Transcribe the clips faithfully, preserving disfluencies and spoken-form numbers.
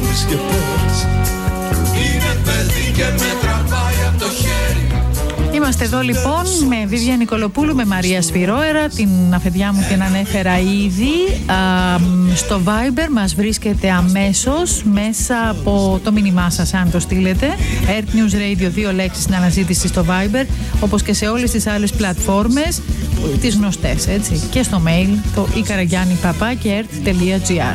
σηκώνεις και πες. Είναι παιδί και με τραβάει από το χέρι. Είμαστε εδώ λοιπόν με Βίβια Νικολοπούλου, με Μαρία Σφυρόερα, την αφεντιά μου την ανέφερα ήδη. Α, στο Viber μας βρίσκεται αμέσως μέσα από το μήνυμά σας, αν το στείλετε. Earth News Radio, δύο λέξεις στην αναζήτηση στο Viber, όπως και σε όλες τις άλλες πλατφόρμες, τις γνωστές, έτσι. Και στο mail, το ικαραγιάννη παπάκι earth τελεία gr.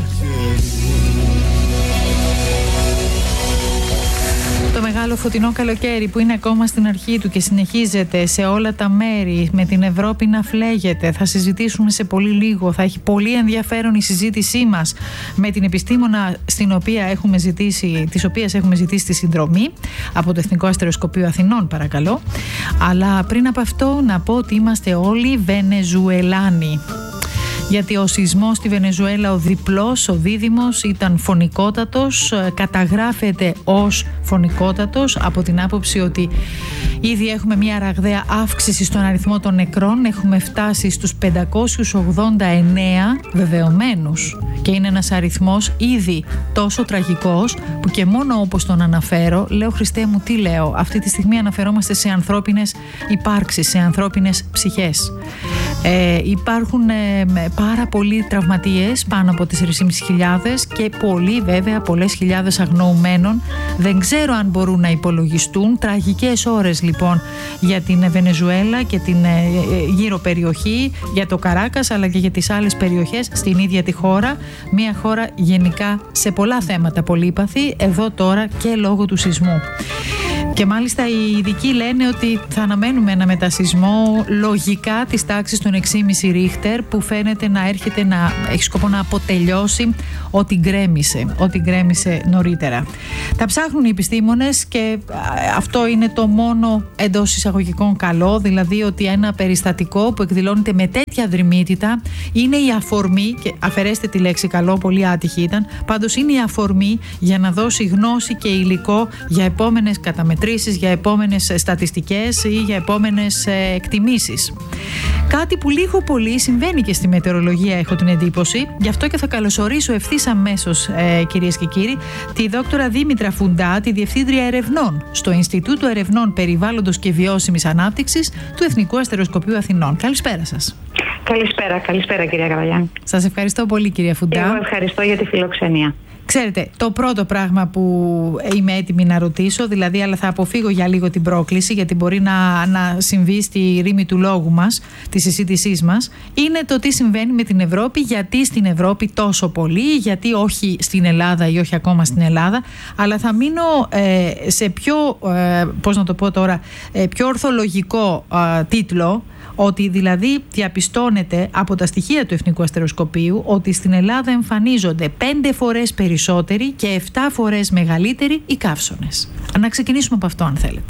Το μεγάλο φωτεινό καλοκαίρι που είναι ακόμα στην αρχή του και συνεχίζεται σε όλα τα μέρη, με την Ευρώπη να φλέγεται. Θα συζητήσουμε σε πολύ λίγο. Θα έχει πολύ ενδιαφέρον η συζήτησή μας με την επιστήμονα στην οποία έχουμε ζητήσει, της οποίας έχουμε ζητήσει τη συνδρομή από το Εθνικό Αστεροσκοπείο Αθηνών, παρακαλώ. Αλλά πριν από αυτό να πω ότι είμαστε όλοι Βενεζουελάνοι. Γιατί ο σεισμός στη Βενεζουέλα, ο διπλός, ο δίδυμος, ήταν φωνικότατος, καταγράφεται ως φωνικότατος από την άποψη ότι ήδη έχουμε μια ραγδαία αύξηση στον αριθμό των νεκρών. Έχουμε φτάσει στους πεντακόσιους ογδόντα εννέα βεβαιωμένους και είναι ένας αριθμός ήδη τόσο τραγικός που και μόνο όπως τον αναφέρω, λέω Χριστέ μου τι λέω, αυτή τη στιγμή αναφερόμαστε σε ανθρώπινες υπάρξεις, σε ανθρώπινες ψυχές. Ε, υπάρχουν ε, πάρα πολλοί τραυματίες, πάνω από τέσσερις χιλιάδες και πολλοί βέβαια, πολλές χιλιάδες αγνοουμένων. Δεν ξέρω αν μπορούν να υπολογιστούν. Τραγικές ώρες λοιπόν για την Βενεζουέλα και την ε, γύρω περιοχή, για το Καράκας αλλά και για τις άλλες περιοχές στην ίδια τη χώρα. Μια χώρα γενικά σε πολλά θέματα πολύπαθη, εδώ τώρα και λόγω του σεισμού. Και μάλιστα οι ειδικοί λένε ότι θα αναμένουμε ένα μετασεισμό λογικά της τάξης των έξι κόμμα πέντε Ρίχτερ, που φαίνεται να έρχεται να έχει σκοπό να αποτελειώσει ό,τι γκρέμισε, ό,τι γκρέμισε νωρίτερα. Τα ψάχνουν οι επιστήμονες και αυτό είναι το μόνο εντός εισαγωγικών καλό, δηλαδή ότι ένα περιστατικό που εκδηλώνεται με τέτοια δρυμύτητα είναι η αφορμή, και αφαιρέστε τη λέξη καλό, πολύ άτυχη ήταν, πάντως είναι η αφορμή για να δώσει γνώση και υλικό για επόμενες καταμετρήσεις, για επόμενες στατιστικές ή για επόμενες εκτιμήσεις. Κάτι που λίγο πολύ συμβαίνει και στη μετεωρολογία, έχω την εντύπωση. Γι' αυτό και θα καλωσορίσω ευθύς αμέσως, ε, κυρίες και κύριοι, τη δόκτωρα Δήμητρα Φουντά, τη Διευθύντρια Ερευνών στο Ινστιτούτο Ερευνών Περιβάλλοντος και Βιώσιμης Ανάπτυξης του Εθνικού Αστεροσκοπείου Αθηνών. Καλησπέρα σας. Καλησπέρα, καλησπέρα κυρία Καραγιάννη. Σας ευχαριστώ πολύ κυρία Φουντά. Εγώ ευχαριστώ για τη φιλοξενία. Ξέρετε, το πρώτο πράγμα που είμαι έτοιμη να ρωτήσω, δηλαδή, αλλά θα αποφύγω για λίγο την πρόκληση, γιατί μπορεί να, να συμβεί στη ρήμη του λόγου μας, της συζήτησής μας, είναι το τι συμβαίνει με την Ευρώπη, γιατί στην Ευρώπη τόσο πολύ, γιατί όχι στην Ελλάδα ή όχι ακόμα στην Ελλάδα, αλλά θα μείνω ε, σε πιο, ε, πώς να το πω τώρα, ε, πιο ορθολογικό ε, τίτλο, ότι δηλαδή διαπιστώνεται από τα στοιχεία του Εθνικού Αστεροσκοπείου ότι στην Ελλάδα εμφανίζονται πέντε φορές περισσότεροι και εφτά φορές μεγαλύτεροι οι καύσωνες. Να ξεκινήσουμε από αυτό αν θέλετε.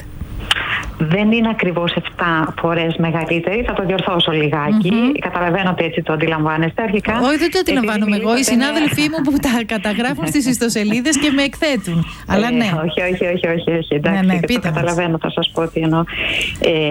Δεν είναι ακριβώς εφτά φορές μεγαλύτερη, θα το διορθώσω λιγάκι. Mm-hmm. Καταλαβαίνω ότι έτσι το αντιλαμβάνεστε αρχικά. Όχι, δεν το αντιλαμβάνομαι εγώ. Οι συνάδελφοί μου που τα καταγράφουν στις ιστοσελίδες και με εκθέτουν. Αλλά ναι. Ε, όχι, όχι, όχι, όχι, όχι. Εντάξει, ναι, ναι, το καταλαβαίνω, θα σας πω τι εννοώ. Ε,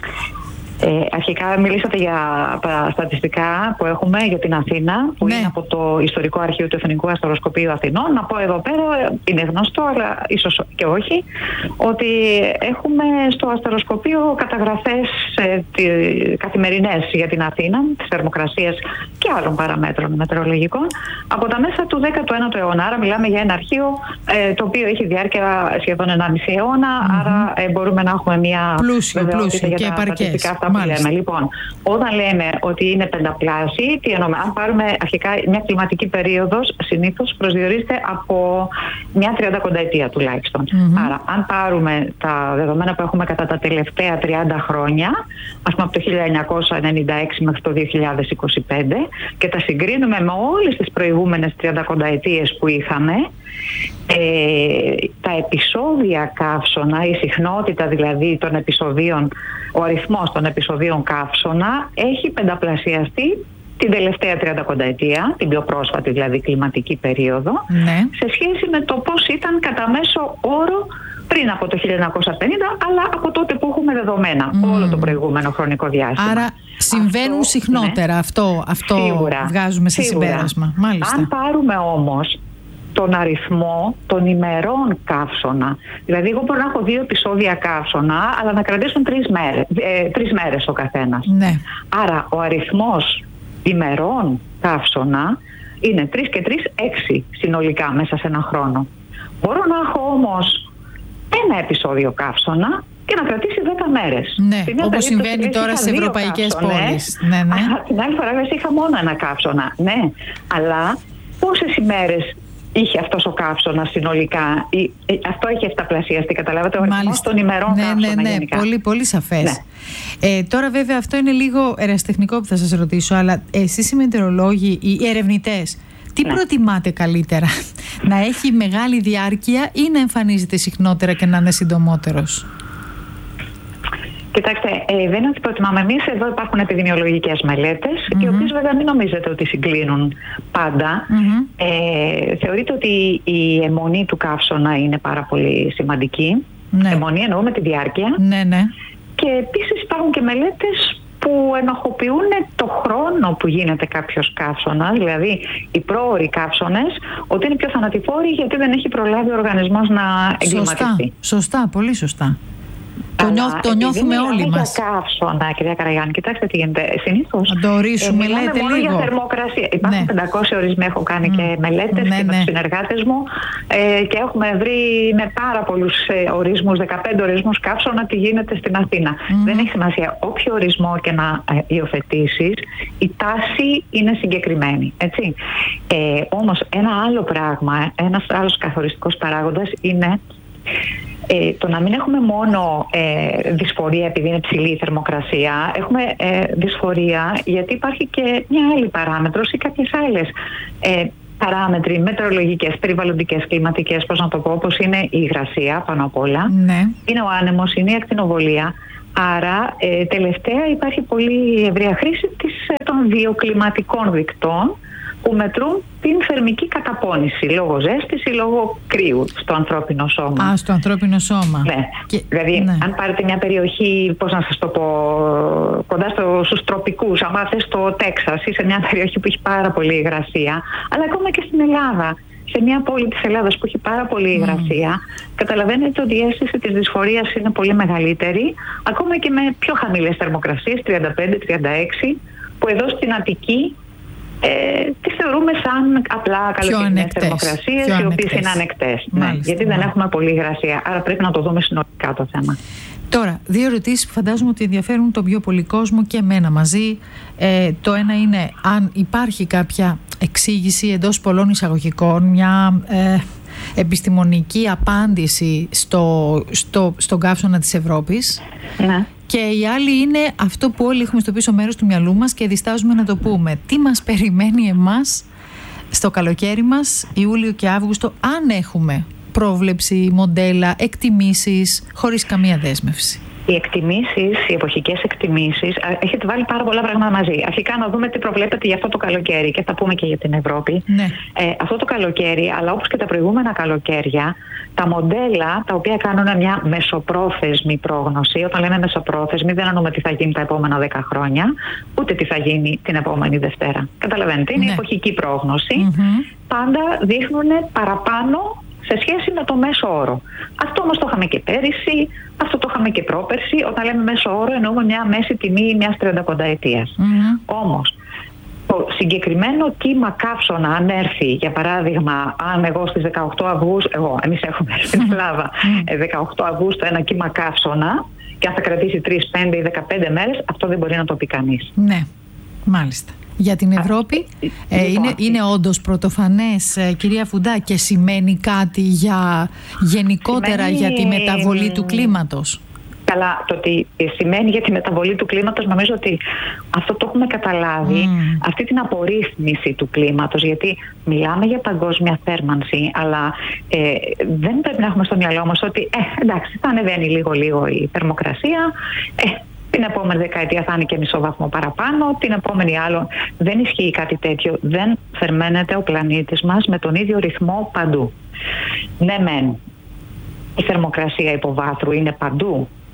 Ε, αρχικά μιλήσατε για τα στατιστικά που έχουμε για την Αθήνα, που ναι. είναι από το Ιστορικό Αρχείο του Εθνικού Αστεροσκοπείου Αθηνών. Να πω εδώ πέρα, είναι γνωστό, αλλά ίσως και όχι, ότι έχουμε στο αστεροσκοπείο καταγραφές ε, τη, καθημερινές για την Αθήνα, της θερμοκρασίας και άλλων παραμέτρων μετεωρολογικών, από τα μέσα του δέκατου ένατου αιώνα. Άρα μιλάμε για ένα αρχείο ε, το οποίο έχει διάρκεια σχεδόν ενάμιση αιώνα, mm-hmm. άρα ε, μπορούμε να έχουμε μια πλούσιο, πλούσιο για τα στατιστικά αυτά. Που λέμε. Λοιπόν, όταν λέμε ότι είναι πενταπλάσιοι, τι εννοούμε? Αν πάρουμε αρχικά μια κλιματική περίοδος, συνήθως προσδιορίζεται από μια τριαντακονταετία τουλάχιστον. Mm-hmm. Άρα, αν πάρουμε τα δεδομένα που έχουμε κατά τα τελευταία τριάντα χρόνια, ας πούμε από το χίλια εννιακόσια ενενήντα έξι μέχρι το δύο χιλιάδες είκοσι πέντε, και τα συγκρίνουμε με όλες τις προηγούμενες τριαντακονταετίες που είχαμε, Ε, τα επεισόδια καύσωνα, η συχνότητα δηλαδή των επεισοδίων, ο αριθμός των επεισοδίων καύσωνα έχει πενταπλασιαστεί την τελευταία τριαντακονταετία, την πιο πρόσφατη δηλαδή κλιματική περίοδο, ναι. σε σχέση με το πώς ήταν κατά μέσο όρο πριν από το χίλια εννιακόσια πενήντα, αλλά από τότε που έχουμε δεδομένα, mm. όλο το προηγούμενο χρονικό διάστημα. Άρα συμβαίνουν αυτό, συχνότερα, ναι. αυτό, αυτό σίγουρα, βγάζουμε σε σίγουρα. συμπέρασμα. Μάλιστα. Αν πάρουμε όμως τον αριθμό των ημερών καύσωνα. Δηλαδή, εγώ μπορώ να έχω δύο επεισόδια καύσωνα, αλλά να κρατήσουν τρεις μέρες, ε, τρεις μέρες ο καθένας. Ναι. Άρα, ο αριθμός ημερών καύσωνα είναι τρεις και τρεις, έξι συνολικά μέσα σε ένα χρόνο. Μπορώ να έχω όμως ένα επεισόδιο καύσωνα και να κρατήσει δέκα μέρες. Ναι, όπως συμβαίνει τώρα σε ευρωπαϊκές πόλεις. Ναι, ναι. Α, την άλλη φορά είχα μόνο ένα καύσωνα. Ναι, αλλά πόσες ημέρες είχε αυτός ο καύσωνας συνολικά? Αυτό έχει εφταπλασιαστεί, καταλάβατε, ο αριθμός των ημερών ναι, καύσωνα. Ναι, ναι, γενικά. πολύ, πολύ σαφές. Ναι. Ε, τώρα βέβαια αυτό είναι λίγο ερασιτεχνικό που θα σας ρωτήσω, αλλά εσείς οι μετεωρολόγοι, οι ερευνητές, τι ναι. προτιμάτε καλύτερα, να έχει μεγάλη διάρκεια ή να εμφανίζεται συχνότερα και να είναι συντομότερος? Κοιτάξτε, ε, δεν είναι ότι προτιμάμε εμείς. Εδώ υπάρχουν επιδημιολογικές μελέτες, mm-hmm. οι οποίες βέβαια μην νομίζετε ότι συγκλίνουν πάντα. Mm-hmm. Ε, θεωρείται ότι η αιμονή του καύσωνα είναι πάρα πολύ σημαντική. Ναι. Αιμονή εννοούμε τη διάρκεια. Ναι, ναι. Και επίσης υπάρχουν και μελέτες που ενοχοποιούν το χρόνο που γίνεται κάποιος καύσωνας, δηλαδή οι πρόωροι καύσωνες, ότι είναι πιο θανατηφόροι γιατί δεν έχει προλάβει ο οργανισμός να εγκληματιστεί. Σωστά, σωστά, πολύ σωστά. Το, νιώθ, το νιώθουμε όλοι μας. Για καύσωνα, κυρία Καραγιάννη, κοιτάξτε τι γίνεται. Συνήθως. Να το ορίσουμε, ε, λέτε μόνο λίγο. Για θερμοκρασία. Υπάρχουν ναι. πεντακόσιοι ορισμοί, έχω κάνει mm. και μελέτες ναι, και με ναι. τους συνεργάτες μου ε, και έχουμε βρει με πάρα πολλούς ε, ορισμούς, δεκαπέντε ορισμούς καύσωνα, τι γίνεται στην Αθήνα. Mm. Δεν έχει σημασία. Όποιο ορισμό και να ε, υιοθετήσεις, η τάση είναι συγκεκριμένη. Έτσι. Ε, όμως, ένα άλλο πράγμα, ένας άλλος καθοριστικός παράγοντας είναι. Ε, το να μην έχουμε μόνο ε, δυσφορία επειδή είναι ψηλή η θερμοκρασία, έχουμε ε, δυσφορία γιατί υπάρχει και μια άλλη παράμετρος ή κάποιες άλλες ε, παράμετροι μετεωρολογικές, περιβαλλοντικές, κλιματικές, πώς να το πω, όπως είναι η υγρασία πάνω απ' όλα, ναι. είναι ο άνεμος, είναι η ακτινοβολία. Άρα ε, τελευταία υπάρχει πολύ ευρεία χρήση της, των βιοκλιματικών δικτών που μετρούν την θερμική καταπώνηση λόγω ζέστης ή λόγω κρύου στο ανθρώπινο σώμα. Α, στο ανθρώπινο σώμα. Ναι. Και, δηλαδή, ναι. αν πάρετε μια περιοχή, πώς να σας το πω, κοντά στο, στους τροπικούς, αν πάτε στο Τέξας ή σε μια περιοχή που έχει πάρα πολύ υγρασία, αλλά ακόμα και στην Ελλάδα, σε μια πόλη της Ελλάδας που έχει πάρα πολύ υγρασία, mm. καταλαβαίνετε ότι η αίσθηση της δυσφορίας είναι πολύ μεγαλύτερη, ακόμα και με πιο χαμηλές θερμοκρασίες, τριάντα πέντε τριάντα έξι, που εδώ στην Αττική Ε, τις θεωρούμε σαν απλά καλοκαιρινές θερμοκρασίες, οι οποίες είναι ανεκτές. Ναι, γιατί δεν έχουμε πολύ υγρασία. Άρα πρέπει να το δούμε συνολικά το θέμα. Τώρα, δύο ερωτήσεις που φαντάζομαι ότι ενδιαφέρουν τον πιο πολύ κόσμο και εμένα μαζί. Ε, το ένα είναι αν υπάρχει κάποια εξήγηση εντός πολλών εισαγωγικών, μια ε, επιστημονική απάντηση στο, στο, στον καύσωνα της Ευρώπης. Ναι. Και η άλλη είναι αυτό που όλοι έχουμε στο πίσω μέρος του μυαλού μας και διστάζουμε να το πούμε. Τι μας περιμένει εμάς στο καλοκαίρι μας, Ιούλιο και Αύγουστο, αν έχουμε πρόβλεψη, μοντέλα, εκτιμήσεις, χωρίς καμία δέσμευση? Οι εκτιμήσεις, οι εποχικές εκτιμήσεις, έχετε βάλει πάρα πολλά πράγματα μαζί. Αρχικά να δούμε τι προβλέπετε για αυτό το καλοκαίρι και θα πούμε και για την Ευρώπη. Ναι. Ε, αυτό το καλοκαίρι, αλλά όπως και τα προηγούμενα καλοκαίρια, τα μοντέλα τα οποία κάνουν μια μεσοπρόθεσμη πρόγνωση, όταν λέμε μεσοπρόθεσμη δεν εννοούμε τι θα γίνει τα επόμενα δέκα χρόνια, ούτε τι θα γίνει την επόμενη Δευτέρα. Καταλαβαίνετε, είναι ναι. η εποχική πρόγνωση. Mm-hmm. Πάντα δείχνουν παραπάνω σε σχέση με το μέσο όρο. Αυτό όμως το είχαμε και πέρυσι, αυτό το είχαμε και πρόπερσι. Όταν λέμε μέσο όρο εννοούμε μια μέση τιμή μιας τριανταπενταετίας. Mm-hmm. Όμως το συγκεκριμένο κύμα καύσωνα, αν έρθει, για παράδειγμα, αν εγώ στις δεκαοκτώ Αυγούστου, εγώ, εμείς έχουμε στην Ελλάδα mm-hmm. δεκαοκτώ Αυγούστου ένα κύμα καύσωνα και αν θα κρατήσει τρεις, πέντε ή δεκαπέντε μέρες, αυτό δεν μπορεί να το πει κανείς. Ναι, μάλιστα. Για την Ευρώπη ε, είναι, είναι όντως πρωτοφανές, ε, κυρία Φουντά, και σημαίνει κάτι για, γενικότερα σημαίνει... για τη μεταβολή του κλίματος? Καλά, το ότι σημαίνει για τη μεταβολή του κλίματος, νομίζω ότι αυτό το έχουμε καταλάβει, mm. αυτή την απορρίθμιση του κλίματος, γιατί μιλάμε για παγκόσμια θέρμανση, αλλά ε, δεν πρέπει να έχουμε στο μυαλό μας ότι ε, εντάξει, θα ανεβαίνει λίγο-λίγο η θερμοκρασία, ε, την επόμενη δεκαετία θα είναι και μισό βαθμό παραπάνω, την επόμενη άλλο. Δεν ισχύει κάτι τέτοιο. Δεν θερμαίνεται ο πλανήτης μας με τον ίδιο ρυθμό παντού. Ναι μεν, η θερμοκρασία υποβάθρου είναι παντού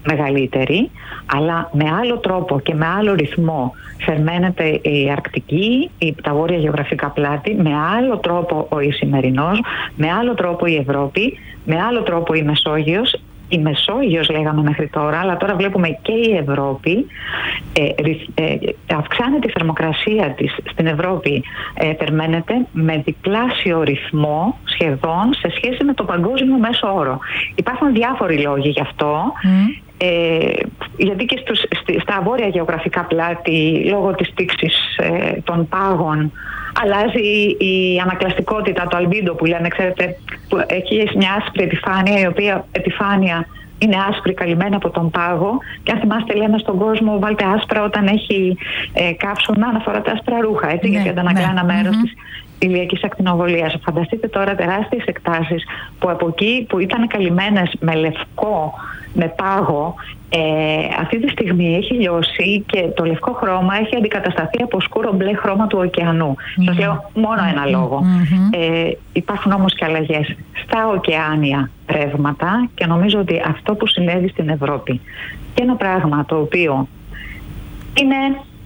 μεγαλύτερη, αλλά με άλλο τρόπο και με άλλο ρυθμό θερμαίνεται η Αρκτική, τα βόρεια γεωγραφικά πλάτη, με άλλο τρόπο ο Ισημερινός, με άλλο τρόπο η Ευρώπη, με άλλο τρόπο η Μεσόγειος. Η Μεσόγειος λέγαμε μέχρι τώρα, αλλά τώρα βλέπουμε και η Ευρώπη. Ε, ε, αυξάνεται η θερμοκρασία της στην Ευρώπη, ε, θερμαίνεται με διπλάσιο ρυθμό σχεδόν σε σχέση με το παγκόσμιο μέσο όρο. Υπάρχουν διάφοροι λόγοι γι' αυτό. Mm. Ε, γιατί και στους, στα βόρεια γεωγραφικά πλάτη, λόγω της τήξης ε, των πάγων, αλλάζει η ανακλαστικότητα, το αλμπίντο που λένε, ξέρετε, που έχει μια άσπρη επιφάνεια, η οποία επιφάνεια είναι άσπρη, καλυμμένη από τον πάγο. Και αν θυμάστε, λέμε στον κόσμο, βάλτε άσπρα όταν έχει ε, καύσωνα, να φοράτε άσπρα ρούχα, έτσι, ναι, γιατί αντανακλά ναι. ένα μέρος mm-hmm. της ηλιακής ακτινοβολίας. Φανταστείτε τώρα τεράστιες εκτάσεις που από εκεί που ήταν καλυμμένες με λευκό, με πάγο, ε, αυτή τη στιγμή έχει λιώσει και το λευκό χρώμα έχει αντικατασταθεί από σκούρο μπλε χρώμα του ωκεανού. Mm-hmm. Σας λέω μόνο ένα λόγο. Mm-hmm. Ε, υπάρχουν όμως και αλλαγές στα ωκεάνια ρεύματα και νομίζω ότι αυτό που συνέβη στην Ευρώπη και ένα πράγμα το οποίο είναι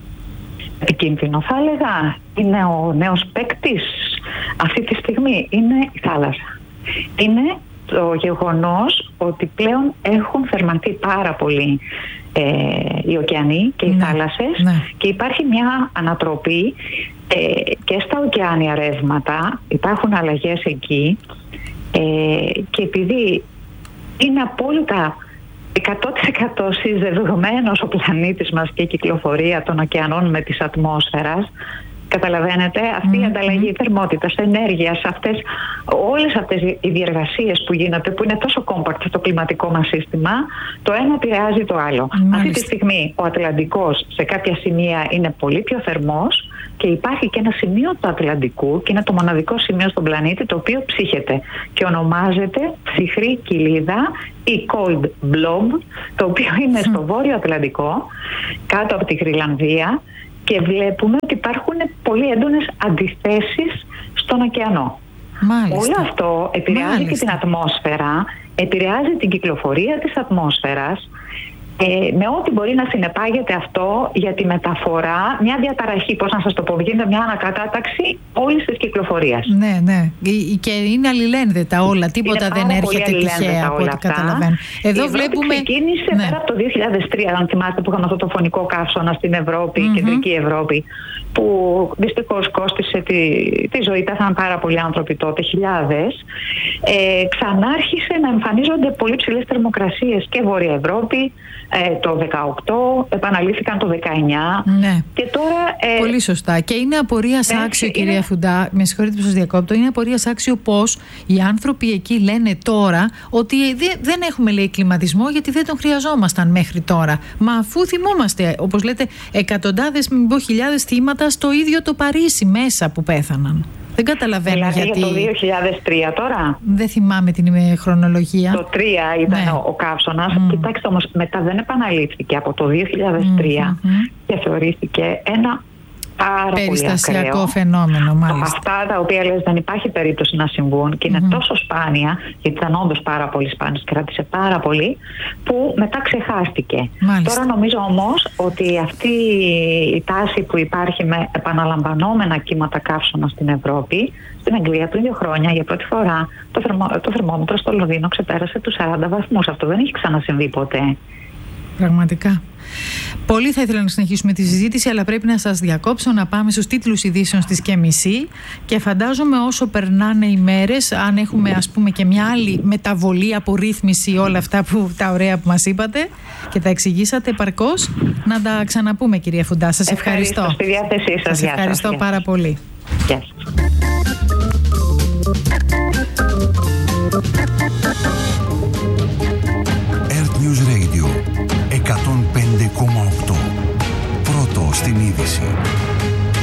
επικίνδυνο, θα έλεγα, είναι ο νέος παίκτης αυτή τη στιγμή, είναι η θάλασσα. Είναι το γεγονός ότι πλέον έχουν θερμανθεί πάρα πολύ ε, οι ωκεανοί και οι ναι, θάλασσες ναι. και υπάρχει μια ανατροπή ε, και στα ωκεάνια ρεύματα, υπάρχουν αλλαγές εκεί ε, και επειδή είναι απόλυτα εκατό τοις εκατό συζευγμένος ο πλανήτης μας και η κυκλοφορία των ωκεανών με της ατμόσφαιρας, καταλαβαίνετε, αυτή mm-hmm. η ανταλλαγή θερμότητας, ενέργειας, αυτές, όλες αυτές οι διεργασίες που γίνονται, που είναι τόσο compact στο κλιματικό μας σύστημα, το ένα επηρεάζει το άλλο. Mm-hmm. Αυτή τη στιγμή ο Ατλαντικός σε κάποια σημεία είναι πολύ πιο θερμός και υπάρχει και ένα σημείο του Ατλαντικού και είναι το μοναδικό σημείο στον πλανήτη το οποίο ψύχεται και ονομάζεται ψυχρή κοιλίδα ή cold blob, το οποίο είναι mm-hmm. στο βόρειο Ατλαντικό, κάτω από τη Γροιλανδία. Και βλέπουμε ότι υπάρχουν πολύ έντονες αντιθέσεις στον ωκεανό. Μάλιστα. Όλο αυτό επηρεάζει Μάλιστα. και την ατμόσφαιρα, επηρεάζει την κυκλοφορία της ατμόσφαιρας, ε, με ό,τι μπορεί να συνεπάγεται αυτό για τη μεταφορά, μια διαταραχή, πώς να σας το πω, γίνεται μια ανακατάταξη όλης της κυκλοφορίας. Ναι, ναι. Και είναι αλληλένδετα όλα, τίποτα είναι δεν έρχεται τυχαία από ό,τι καταλαβαίνω. Εδώ η βλέπουμε. Ξεκίνησε ναι. πέρα από το δύο χιλιάδες τρία, αν θυμάστε, που είχαμε αυτό το φωνικό καύσωνα στην Ευρώπη, mm-hmm. κεντρική Ευρώπη, που δυστυχώς κόστισε τη, τη ζωή, πέθαναν πάρα πολλοί άνθρωποι τότε, χιλιάδες. Ε, ξανάρχισε να εμφανίζονται πολύ ψηλές θερμοκρασίες και Βόρεια Ευρώπη. Ε, το δεκαοκτώ, επαναλήφθηκαν το δεκαεννιά ναι. και τώρα... Ε, πολύ σωστά. Και είναι απορίας άξιο, είναι... κυρία Φουντά, με συγχωρείτε που σας διακόπτω, είναι απορίας άξιο πως οι άνθρωποι εκεί λένε τώρα ότι δεν έχουμε, λέει, κλιματισμό γιατί δεν τον χρειαζόμασταν μέχρι τώρα. Μα αφού θυμόμαστε, όπως λέτε, εκατοντάδες, μην πω χιλιάδες θύματα στο ίδιο το Παρίσι μέσα που πέθαναν. Δεν καταλαβαίνω δηλαδή γιατί. Για το δύο χιλιάδες τρία τώρα. Δεν θυμάμαι την χρονολογία. Το τρία ήταν ναι. ο, ο καύσωνας. Mm. Κοιτάξτε όμως, μετά δεν επαναλήφθηκε από το δύο χιλιάδες τρία mm-hmm. και θεωρήθηκε ένα πάρα περιστασιακό πολύ ακραίο φαινόμενο, μάλιστα. Αυτά τα οποία λες δεν υπάρχει περίπτωση να συμβούν και είναι mm-hmm. τόσο σπάνια, γιατί ήταν όντως πάρα πολύ σπάνιο και κράτησε πάρα πολύ, που μετά ξεχάστηκε. Μάλιστα. Τώρα νομίζω όμως ότι αυτή η τάση που υπάρχει με επαναλαμβανόμενα κύματα καύσωνα στην Ευρώπη, στην Αγγλία πριν δύο χρόνια για πρώτη φορά το, θερμο, το θερμόμετρο στο Λονδίνο ξεπέρασε τους σαράντα βαθμούς. Αυτό δεν έχει ξανασυμβεί ποτέ. Πραγματικά. Πολύ θα ήθελα να συνεχίσουμε τη συζήτηση, αλλά πρέπει να σας διακόψω, να πάμε στους τίτλους ειδήσεων στις και μισή και φαντάζομαι όσο περνάνε οι μέρες, αν έχουμε ας πούμε και μια άλλη μεταβολή, απορρίθμιση, όλα αυτά που, τα ωραία που μας είπατε και τα εξηγήσατε επαρκώς, να τα ξαναπούμε, κυρία Φουντά. Σας ευχαριστώ. Ευχαριστώ στη διάθεσή σας. Σας ευχαριστώ σας. πάρα πολύ. Γεια σας.